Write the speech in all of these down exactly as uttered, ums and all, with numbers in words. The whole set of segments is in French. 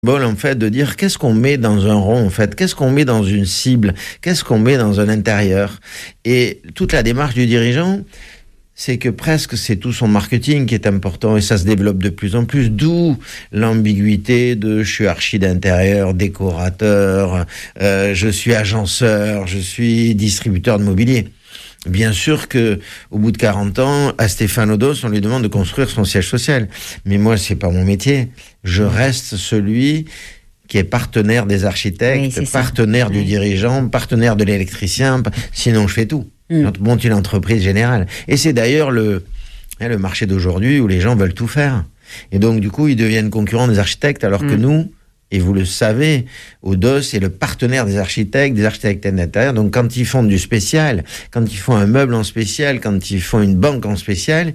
Bon, en fait, de dire qu'est-ce qu'on met dans un rond, en fait, qu'est-ce qu'on met dans une cible, qu'est-ce qu'on met dans un intérieur. Et toute la démarche du dirigeant, c'est que presque c'est tout son marketing qui est important et ça se développe de plus en plus, d'où l'ambiguïté de je suis archi d'intérieur, décorateur, euh, je suis agenceur, je suis distributeur de mobilier. Bien sûr que, au bout de quarante ans, à Stéphane Odos, on lui demande de construire son siège social. Mais moi, c'est pas mon métier. Je reste celui qui est partenaire des architectes, oui, partenaire ça. du oui. dirigeant, partenaire de l'électricien. Sinon, je fais tout. Mm. Je monte une entreprise générale. Et c'est d'ailleurs le, le marché d'aujourd'hui où les gens veulent tout faire. Et donc, du coup, ils deviennent concurrents des architectes, alors mm. que nous, et vous le savez, Odos est le partenaire des architectes, des architectes d'intérieur. Donc, quand ils font du spécial, quand ils font un meuble en spécial, quand ils font une banque en spécial,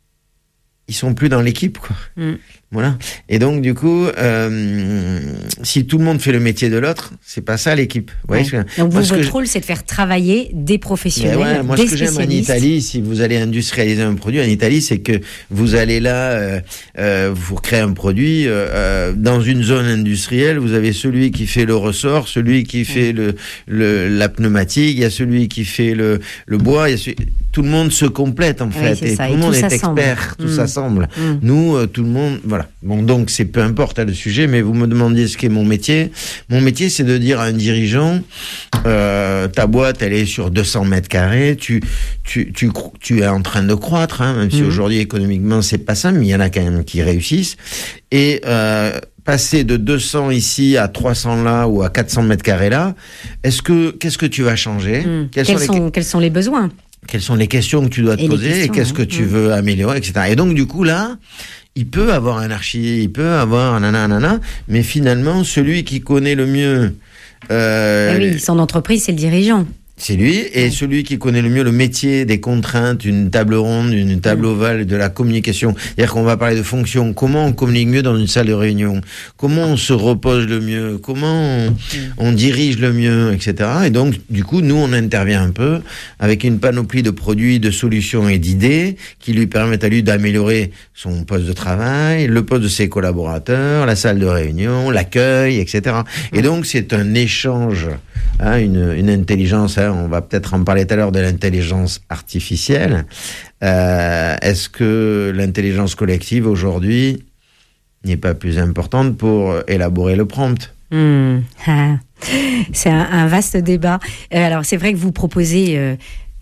ils sont plus dans l'équipe, quoi. Mm. Voilà. Et donc, du coup, euh, si tout le monde fait le métier de l'autre, c'est pas ça l'équipe. Ouais. Ouais. Donc, vous, votre rôle, je... c'est de faire travailler des professionnels, ouais, moi, des ce que j'aime en Italie, si vous allez industrialiser un produit en Italie, c'est que vous allez là, euh, euh, vous créez un produit euh, dans une zone industrielle. Vous avez celui qui fait le ressort, celui qui fait ouais. le, le la pneumatique, il y a celui qui fait le le bois. Il y a celui... Tout le monde se complète en fait, oui, et ça. tout le monde est expert, tout mmh. s'assemble. Mmh. Nous, euh, tout le monde, voilà. Bon, donc c'est peu importe hein, le sujet, mais vous me demandiez ce qu'est mon métier. Mon métier, c'est de dire à un dirigeant, euh, ta boîte, elle est sur deux cents mètres carrés, tu, tu, tu, tu es en train de croître, hein, même si mmh. aujourd'hui économiquement c'est pas ça, mais il y en a quand même qui réussissent. Et euh, passer de deux cents ici à trois cents là ou à quatre cents mètres carrés là, est-ce que qu'est-ce que tu vas changer mmh. quels, quels, sont les... sont, quels sont les besoins? Quelles sont les questions que tu dois te et poser et qu'est-ce que tu mmh. veux améliorer, et cetera. Et donc, du coup, là, il peut avoir un archi, il peut avoir un nanana, mais finalement, celui qui connaît le mieux... Euh, oui, son entreprise, c'est le dirigeant. C'est lui, et ouais. celui qui connaît le mieux le métier des contraintes, une table ronde, une table mmh. ovale, de la communication. C'est-à-dire qu'on va parler de fonction. Comment on communique mieux dans une salle de réunion? Comment on se repose le mieux? Comment on, mmh. on dirige le mieux, et cetera. Et donc, du coup, nous, on intervient un peu avec une panoplie de produits, de solutions et d'idées qui lui permettent à lui d'améliorer son poste de travail, le poste de ses collaborateurs, la salle de réunion, l'accueil, et cetera. Mmh. Et donc, c'est un échange, hein, une, une intelligence, hein, on va peut-être en parler tout à l'heure de l'intelligence artificielle. Euh, est-ce que l'intelligence collective aujourd'hui n'est pas plus importante pour élaborer le prompt? Mmh. Ah. C'est un, un vaste débat. Euh, alors c'est vrai que vous proposez euh,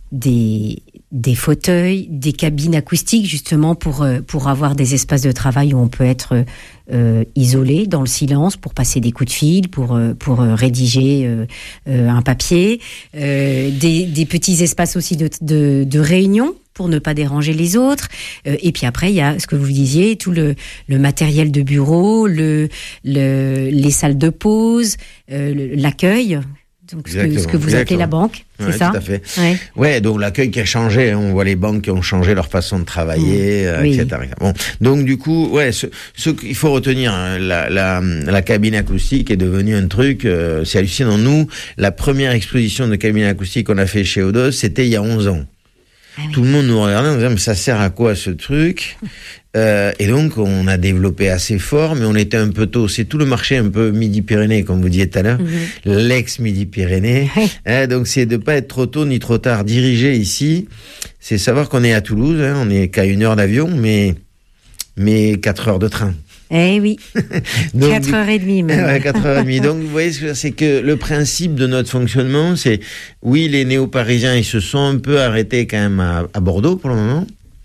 des des fauteuils, des cabines acoustiques justement pour euh, pour avoir des espaces de travail où on peut être euh, isolé dans le silence pour passer des coups de fil, pour euh, pour euh, rédiger euh, euh, un papier, euh, des des petits espaces aussi de de, de réunion pour ne pas déranger les autres. Euh, et puis après, il y a ce que vous disiez, tout le, le matériel de bureau, le, le, les salles de pause, euh, le, l'accueil. Donc ce que, ce que vous exactement. appelez la banque, c'est ouais, ça? Tout à fait. Ouais. ouais, donc l'accueil qui a changé. Hein, on voit les banques qui ont changé leur façon de travailler, mmh. euh, oui. et cetera. Bon, donc du coup, ouais, ce, ce qu'il faut retenir, hein, la, la, la cabine acoustique est devenue un truc. Euh, c'est hallucinant. Nous, la première exposition de cabine acoustique qu'on a fait chez Odos, c'était il y a onze ans. Ah oui. Tout le monde nous regardait en disant mais ça sert à quoi ce truc? euh, Et donc on a développé assez fort, mais on était un peu tôt. C'est tout le marché un peu Midi-Pyrénées, comme vous disiez tout à l'heure, mm-hmm. l'ex-Midi-Pyrénées. Oui. Hein, donc c'est de pas être trop tôt ni trop tard. Diriger ici, c'est savoir qu'on est à Toulouse, hein, on est qu'à une heure d'avion, mais mais quatre heures de train. Eh oui, donc, quatre heures trente même. Ouais, quatre heures trente. Donc, vous voyez, c'est que le principe de notre fonctionnement, c'est, oui, les néo-parisiens, ils se sont un peu arrêtés quand même à, à Bordeaux pour le moment.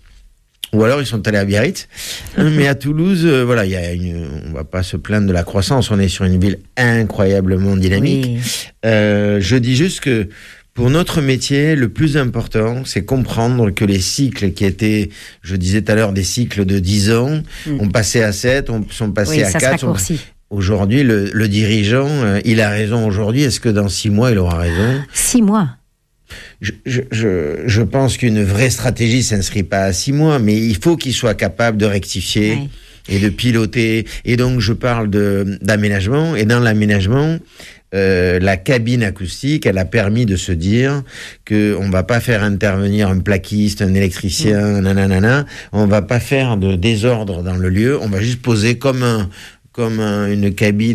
Ou alors, ils sont allés à Biarritz. Mais à Toulouse, euh, voilà, il y a une, on va pas se plaindre de la croissance. On est sur une ville incroyablement dynamique. Oui. Euh, je dis juste que, pour notre métier, le plus important, c'est comprendre que les cycles qui étaient, je disais tout à l'heure, des cycles de dix ans, mmh. ont passé à sept, on, sont passés oui, à ça quatre. Se raccourcit. Aujourd'hui, le, le dirigeant, euh, il a raison aujourd'hui. Est-ce que dans six mois, il aura raison? Six mois je, je, je, je pense qu'une vraie stratégie s'inscrit pas à six mois, mais il faut qu'il soit capable de rectifier oui. et de piloter. Et donc, je parle de, d'aménagement. Et dans l'aménagement, Euh, la cabine acoustique, elle a permis de se dire que on va pas faire intervenir un plaquiste, un électricien, mmh. nanana, on va pas faire de désordre dans le lieu, on va juste poser comme un comme un, une cabine